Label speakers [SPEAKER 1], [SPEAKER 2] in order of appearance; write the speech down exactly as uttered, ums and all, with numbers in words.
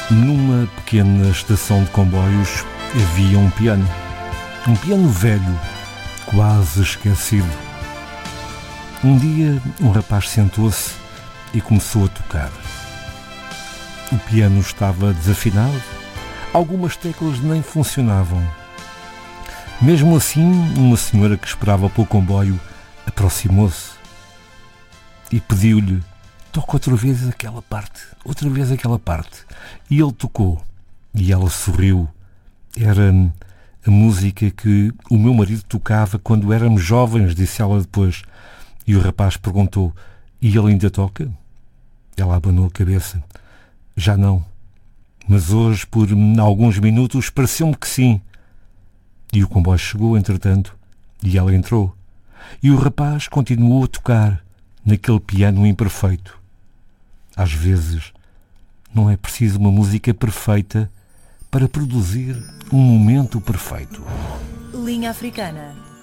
[SPEAKER 1] Numa pequena estação de comboios havia um piano. Um piano velho, quase esquecido. Um dia um rapaz sentou-se e começou a tocar. O piano estava desafinado, algumas teclas nem funcionavam. Mesmo assim, uma senhora que esperava pelo comboio aproximou-se e pediu-lhe: toca outra vez aquela parte, outra vez aquela parte. E ele tocou e ela sorriu. Era a música que o meu marido tocava quando éramos jovens, disse ela depois. E o rapaz perguntou: e ele ainda toca? Ela abanou a cabeça: já não, mas hoje por alguns minutos pareceu-me que sim. E o comboio chegou, entretanto, e ela entrou. E o rapaz continuou a tocar naquele piano imperfeito. Às vezes, não é preciso uma música perfeita para produzir um momento perfeito.
[SPEAKER 2] Linha Africana.